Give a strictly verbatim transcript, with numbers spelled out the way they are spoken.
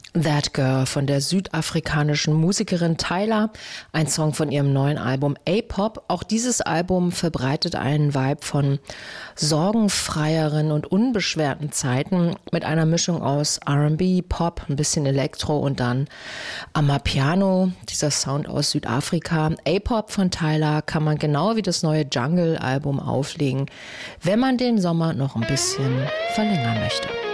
That Girl von der südafrikanischen Musikerin Tyla, ein Song von ihrem neuen Album A-Pop. Auch dieses Album verbreitet einen Vibe von sorgenfreieren und unbeschwerten Zeiten mit einer Mischung aus R and B, Pop, ein bisschen Elektro und dann Amapiano, dieser Sound aus Südafrika. A-Pop von Tyla kann man genau wie das neue Jungle-Album auflegen, wenn man den Sommer noch ein bisschen verlängern möchte.